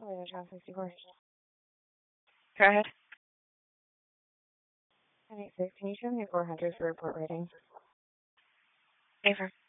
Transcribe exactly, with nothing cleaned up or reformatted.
Oh, yeah, sixty-four. Go ahead. ten eighty-six. Can you show me four hundred for report rating? Affirm.